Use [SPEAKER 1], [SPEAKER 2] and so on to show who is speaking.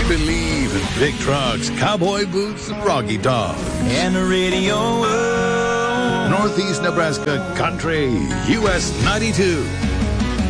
[SPEAKER 1] We believe in big trucks, cowboy boots, and Rocky Top.
[SPEAKER 2] And the radio.
[SPEAKER 1] Northeast Nebraska Country, US 92.